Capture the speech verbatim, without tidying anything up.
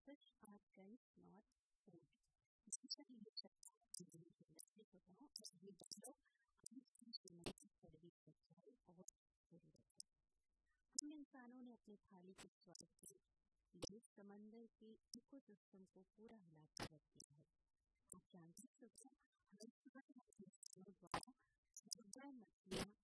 fish are guys not food. जैसा कि ये चर्चा इंडस्ट्री होता है और ये डायलॉग हमें समझने की कड़वी सच्चाई और जरूरत है। हम इंसानों ने अपनी थाली के स्वाद के लिए समंदर के इकोसिस्टम को पूरा हिला कर रख दिया है। आप जानते हैं तो हर सुबह द्वारा समुद्र मछलियाँ